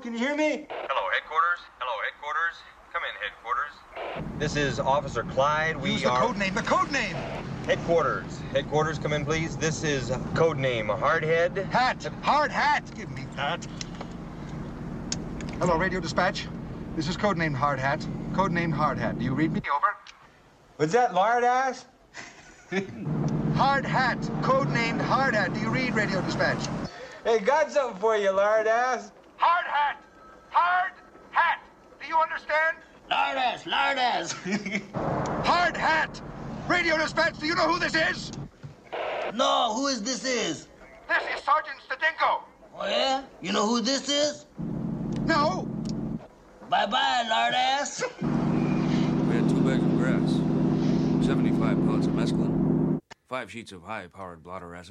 Can you hear me? Hello, headquarters. Hello, headquarters. Come in, headquarters. This is Officer Clyde. Use the code name. The code name. Headquarters. Headquarters, come in, please. This is code name Hardhead. Hat. Hard hat. Give me that. Hello, radio dispatch. This is code name Hard Hat. Code name Hard Hat. Do you read me? Over. Was that lard ass? Hard Hat. Code named Hard Hat. Do you read radio dispatch? Hey, got something for you, lard ass. Hard Hat. Hard Hat. Do you understand? Lard ass, lard ass. Hard Hat. Radio dispatch. Do you know who this is? No, who is this is? This is Sergeant Stadinko. Oh, yeah? You know who this is? No. Bye-bye, lard ass. We had 2 bags of grass, 75 pellets of mescaline, 5 sheets of high-powered blotter acid,